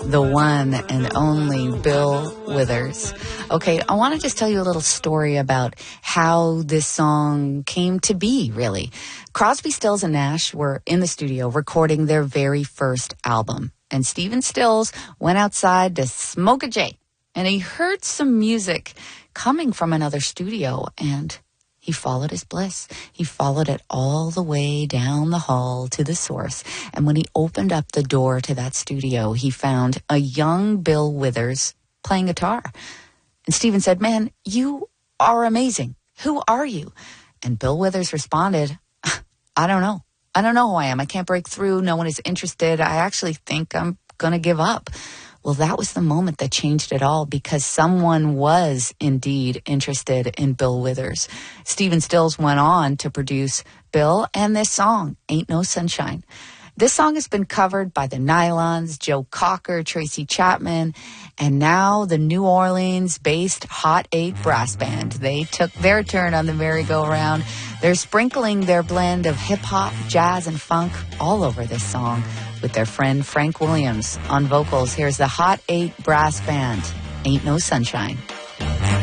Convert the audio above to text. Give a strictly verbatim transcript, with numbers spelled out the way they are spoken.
the one and only Bill Withers. Okay, I want to just tell you a little story about how this song came to be, really. Crosby, Stills, and Nash were in the studio recording their very first album, and Stephen Stills went outside to smoke a J, and he heard some music coming from another studio, and he followed his bliss. He followed it all the way down the hall to the source. And when he opened up the door to that studio, he found a young Bill Withers playing guitar. And Stephen said, "Man, you are amazing. Who are you?" And Bill Withers responded, "I don't know. I don't know who I am. I can't break through. No one is interested. I actually think I'm going to give up." Well, that was the moment that changed it all, because someone was indeed interested in Bill Withers. Stephen Stills went on to produce Bill and this song, Ain't No Sunshine. This song has been covered by the Nylons, Joe Cocker, Tracy Chapman, and now the New Orleans-based Hot Eight Brass Band. They took their turn on the merry-go-round. They're sprinkling their blend of hip-hop, jazz, and funk all over this song with their friend Frank Williams on vocals. Here's the Hot Eight Brass Band, Ain't No Sunshine.